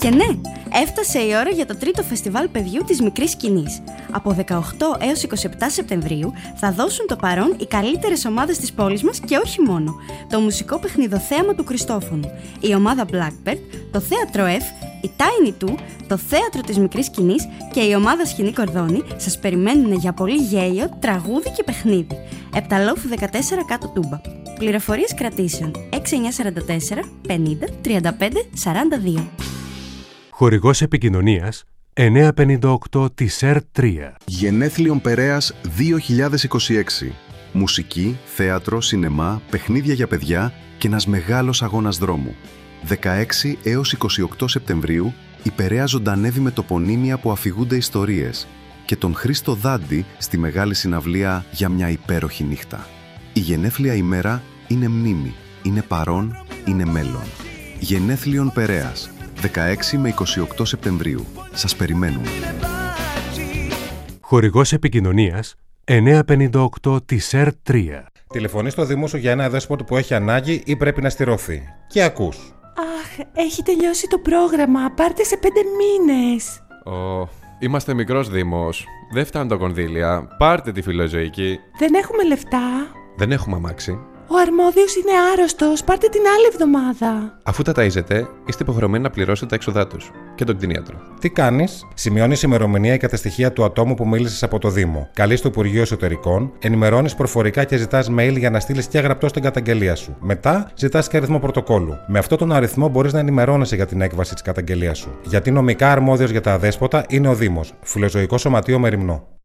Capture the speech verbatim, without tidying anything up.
Και ναι, έφτασε η ώρα για το τρίτο φεστιβάλ παιδιού της μικρής σκηνής. Από δεκαοκτώ έως είκοσι επτά Σεπτεμβρίου θα δώσουν το παρόν οι καλύτερες ομάδες της πόλης μας και όχι μόνο. Το μουσικό παιχνιδοθέαμα του Χριστόφωνου, η ομάδα Blackbird, το θέατρο F, η Tiny two, το θέατρο της μικρής σκηνής και η ομάδα Σκηνή Κορδόνη σας περιμένουν για πολύ γέλιο, τραγούδι και παιχνίδι. Επταλόφου δεκατέσσερα κάτω Τούμπα. Πληροφορίες κρατήσεων έξι εννιά τέσσερα τέσσερα πενήντα τριάντα πέντε σαράντα δύο. Χορηγός επικοινωνίας εννιακόσια πενήντα οκτώ της ΕΡ τρία. Γενέθλιον Περέας δύο χιλιάδες είκοσι έξι. Μουσική, θέατρο, σινεμά, παιχνίδια για παιδιά και ένας μεγάλος αγώνας δρόμου. δεκαέξι έως είκοσι οκτώ Σεπτεμβρίου η Περαία ζωντανεύει με τοπονύμια που αφηγούνται ιστορίες και τον Χρήστο Δάντη στη μεγάλη συναυλία για μια υπέροχη νύχτα. Η γενέθλια ημέρα είναι μνήμη, είναι παρόν, είναι μέλλον. Γενέθλιον Περέας, δεκαέξι με είκοσι οκτώ Σεπτεμβρίου. Σας περιμένουμε. Χορηγός επικοινωνίας εννιακόσια πενήντα οκτώ της ΕΡ τρία. Τηλεφωνείς στο Δήμο σου για ένα δέσποτο που έχει ανάγκη ή πρέπει να στηρωθεί. Και ακούς. Αχ, έχει τελειώσει το πρόγραμμα. Πάρτε σε πέντε μήνες. Ω, είμαστε μικρός Δήμος. Δεν φτάνουν τα κονδύλια. Πάρτε τη φιλοζωική. Δεν έχουμε λεφτά. Δεν έχουμε αμάξι. Ο αρμόδιος είναι άρρωστος. Πάρτε την άλλη εβδομάδα. Αφού τα ταΐζετε, είστε υποχρεωμένοι να πληρώσετε τα έξοδά τους και τον κτηνίατρο. Τι κάνεις? Σημειώνεις ημερομηνία και τα στοιχεία του ατόμου που μίλησες από το Δήμο. Καλείς το Υπουργείο Εσωτερικών, ενημερώνεις προφορικά και ζητάς mail για να στείλεις και γραπτό στην καταγγελία σου. Μετά ζητάς και αριθμό πρωτοκόλλου. Με αυτόν τον αριθμό μπορείς να ενημερώνεσαι για την έκβαση της καταγγελίας σου. Γιατί νομικά αρμόδιος για τα αδέσποτα είναι ο Δήμος. Φιλοζωικό Σωματείο Μεριμνό.